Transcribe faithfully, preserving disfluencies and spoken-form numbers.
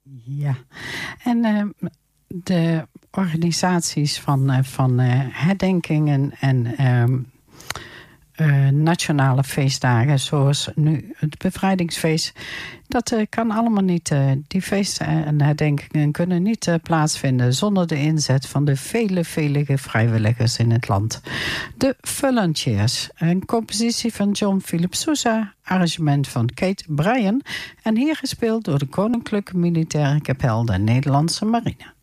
Ja, en uh, de organisaties van, uh, van uh, herdenkingen en uh, uh, nationale feestdagen, zoals nu het bevrijdingsfeest, dat uh, kan allemaal niet. Uh, die feesten en herdenkingen kunnen niet uh, plaatsvinden zonder de inzet van de vele, vele vrijwilligers in het land. De Volunteers, een compositie van John Philip Sousa, arrangement van Kate Bryan en hier gespeeld door de Koninklijke Militaire Kapel der Nederlandse Marine.